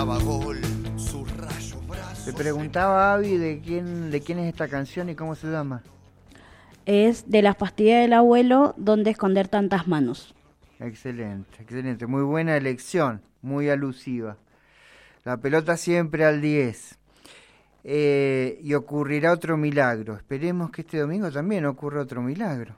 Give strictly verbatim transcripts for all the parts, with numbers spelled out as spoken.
marcaba gol, sus rayos brazos. Te preguntaba, Avi, de quién, de quién es esta canción y cómo se llama. Es de Las pastillas del abuelo, ¿dónde esconder tantas manos? Excelente, excelente. Muy buena elección, muy alusiva. La pelota siempre al diez. Eh, y ocurrirá otro milagro. Esperemos que este domingo también ocurra otro milagro.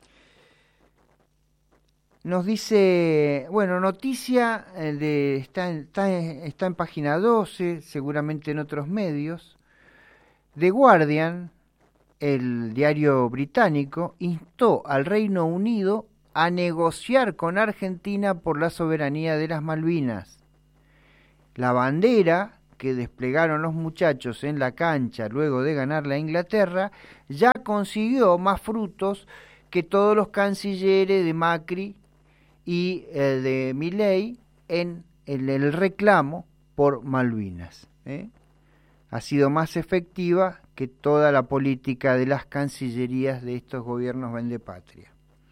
Nos dice, bueno, noticia de está, está, está en página doce, seguramente en otros medios. The Guardian, el diario británico, instó al Reino Unido a negociar con Argentina por la soberanía de las Malvinas. La bandera que desplegaron los muchachos en la cancha luego de ganarle a Inglaterra ya consiguió más frutos que todos los cancilleres de Macri y el de Milei en el, el reclamo por Malvinas, ¿eh? Ha sido más efectiva que toda la política de las cancillerías de estos gobiernos vendepatria.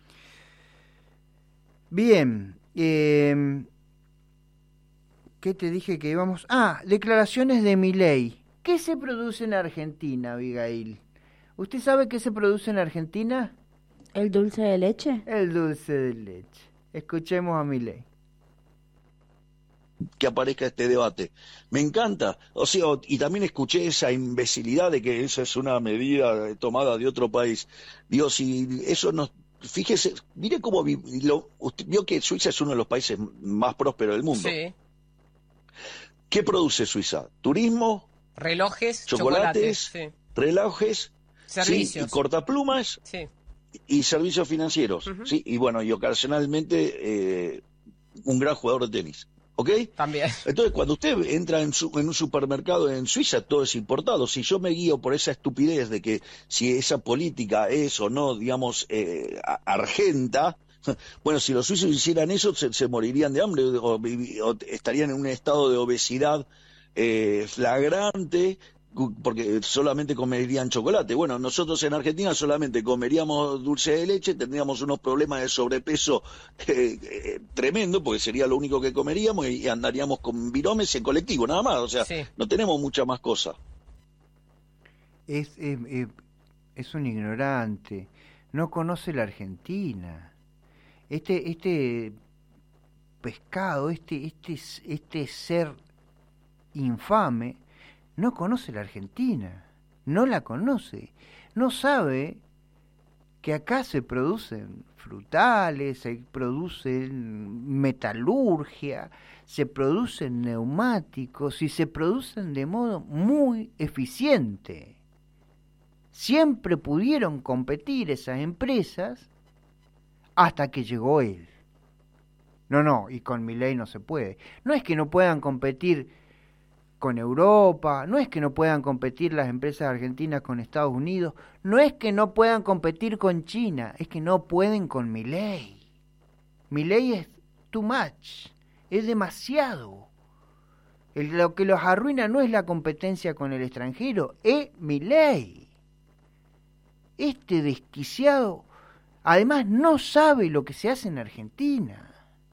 Bien, eh, ¿qué te dije que íbamos? Ah, declaraciones de Milei. ¿Qué se produce en Argentina, Abigail? ¿Usted sabe qué se produce en Argentina? ¿El dulce de leche? El dulce de leche. Escuchemos a Milei. Que aparezca este debate. Me encanta. O sea, y también escuché esa imbecilidad de que esa es una medida tomada de otro país. Dios, y eso nos... Fíjese, mire cómo... Lo, usted vio que Suiza es uno de los países más prósperos del mundo. Sí. ¿Qué produce Suiza? Turismo, relojes, chocolates, sí. relojes, servicios, ¿sí? Y cortaplumas, sí. Y servicios financieros, uh-huh. ¿Sí? Y bueno, y ocasionalmente eh, un gran jugador de tenis. ¿Ok? También. Entonces, cuando usted entra en, su, en un supermercado en Suiza, todo es importado. Si yo me guío por esa estupidez de que si esa política es o no, digamos, eh, argenta, bueno, si los suizos hicieran eso, se, se morirían de hambre o, o estarían en un estado de obesidad eh, flagrante, porque solamente comerían chocolate. Bueno, nosotros en Argentina solamente comeríamos dulce de leche, tendríamos unos problemas de sobrepeso eh, eh, tremendo, porque sería lo único que comeríamos, y andaríamos con viromes en colectivo, nada más. O sea, sí. No tenemos mucha más cosa. Es, eh, eh, es un ignorante, no conoce la Argentina. Este, este pescado, este, este, este ser infame, no conoce la Argentina, no la conoce, no sabe que acá se producen frutales, se producen metalurgia, se producen neumáticos y se producen de modo muy eficiente. Siempre pudieron competir esas empresas hasta que llegó él. No, no, y con Milei no se puede. No es que no puedan competir con Europa, no es que no puedan competir las empresas argentinas con Estados Unidos, no es que no puedan competir con China, es que no pueden con Milei. Milei es too much, es demasiado. El, lo que los arruina no es la competencia con el extranjero, es Milei. Este desquiciado, además, no sabe lo que se hace en Argentina.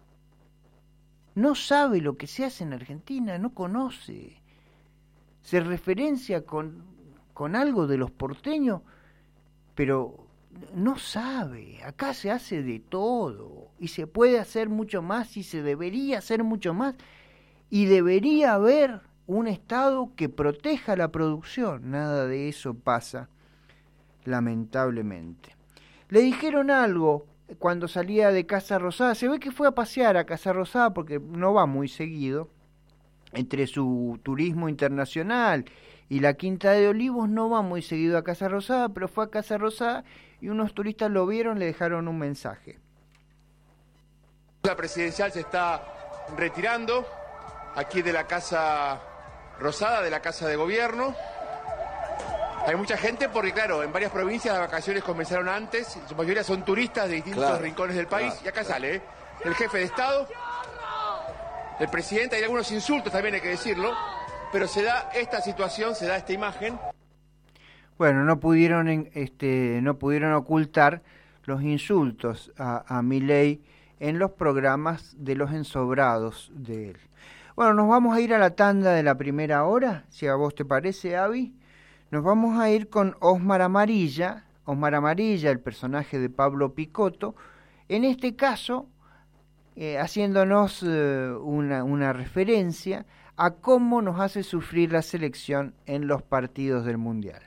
No sabe lo que se hace en Argentina, no conoce. Se referencia con, con algo de los porteños, pero no sabe. Acá se hace de todo y se puede hacer mucho más y se debería hacer mucho más y debería haber un Estado que proteja la producción. Nada de eso pasa, lamentablemente. Le dijeron algo cuando salía de Casa Rosada, se ve que fue a pasear a Casa Rosada porque no va muy seguido, entre su turismo internacional y la Quinta de Olivos no va muy seguido a Casa Rosada, pero fue a Casa Rosada y unos turistas lo vieron, le dejaron un mensaje. La presidencial se está retirando aquí de la Casa Rosada, de la Casa de Gobierno. Hay mucha gente porque, claro, en varias provincias las vacaciones comenzaron antes, su mayoría son turistas de distintos claro, rincones del país, claro, y acá claro. sale ¿eh? el jefe de Estado, el presidente, hay algunos insultos también hay que decirlo, pero se da esta situación, se da esta imagen. Bueno, no pudieron este, no pudieron ocultar los insultos a, a Milei en los programas de los ensobrados de él. Bueno, nos vamos a ir a la tanda de la primera hora, si a vos te parece, Avi. Nos vamos a ir con Osmar Amarilla, Osmar Amarilla, el personaje de Pablo Picotto, en este caso eh, haciéndonos eh, una, una referencia a cómo nos hace sufrir la selección en los partidos del Mundial.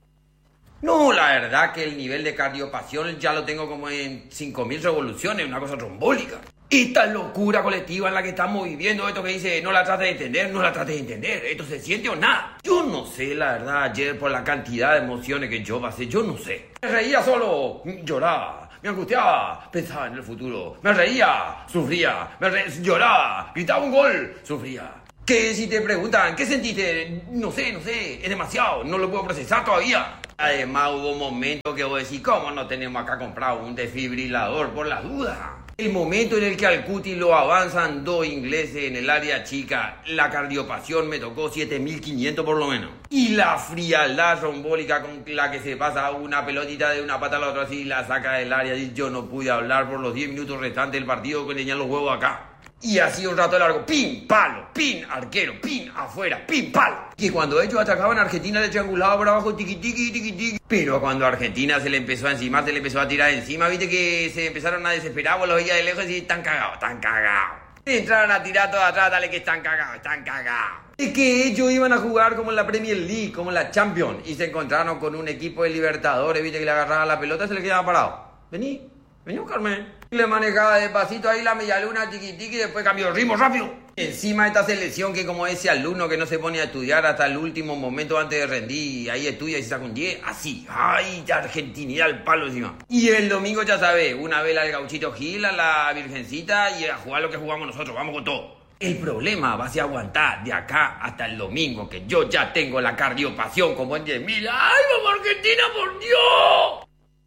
No, la verdad que el nivel de cardiopasión ya lo tengo como en cinco mil revoluciones, una cosa trombólica. Esta locura colectiva en la que estamos viviendo, esto que dice, no la trates de entender, no la trates de entender, esto se siente o nada. Yo no sé, la verdad, ayer por la cantidad de emociones que yo pasé, yo no sé. Me reía solo, lloraba, me angustiaba, pensaba en el futuro, me reía, sufría, me re... lloraba, gritaba un gol, sufría. Que si te preguntan, ¿qué sentiste? No sé, no sé, es demasiado, no lo puedo procesar todavía. Además hubo momentos que vos decís, ¿cómo no tenemos acá comprado un desfibrilador por la duda? El momento en el que al Cuti lo avanzan dos ingleses en el área chica, la cardiopasión me tocó siete mil quinientos por lo menos. Y la frialdad trombólica con la que se pasa una pelotita de una pata a la otra así y la saca del área. Y yo no pude hablar por los diez minutos restantes del partido que tenían los huevos acá. Y así un rato largo, pin, palo, pin, arquero, pin, afuera, pin, palo. Que cuando ellos atacaban a Argentina le triangulaba por abajo, tiqui, tiqui, tiqui, tiqui. Pero cuando a Argentina se le empezó a encimar, se le empezó a tirar encima, viste que se empezaron a desesperar, vos los veías de lejos y están cagados, están cagados. Entraron a tirar todo atrás, dale que están cagados, están cagados. Es que ellos iban a jugar como en la Premier League, como en la Champions, y se encontraron con un equipo de Libertadores, viste que le agarraba la pelota y se le quedaba parado. Vení, vení a buscarme. Le manejaba despacito ahí la media luna, tiqui tiqui, y después cambió de ritmo rápido. Encima esta selección que como ese alumno que no se pone a estudiar hasta el último momento antes de rendir, y ahí estudia y se saca un diez, así, ay, ya argentinidad al palo encima. Y el domingo ya sabes, una vela al Gauchito Gil, a la Virgencita y a jugar lo que jugamos nosotros, vamos con todo. El problema va a ser aguantar de acá hasta el domingo, que yo ya tengo la cardiopasión como en diez mil. ¡Ay, vamos Argentina, por Dios!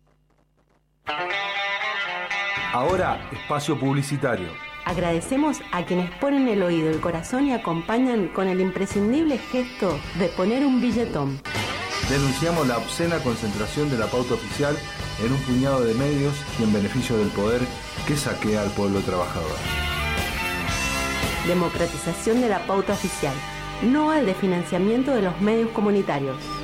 Ahora, espacio publicitario. Agradecemos a quienes ponen el oído, el corazón y acompañan con el imprescindible gesto de poner un billetón. Denunciamos la obscena concentración de la pauta oficial en un puñado de medios y en beneficio del poder que saquea al pueblo trabajador. Democratización de la pauta oficial, no al desfinanciamiento de los medios comunitarios.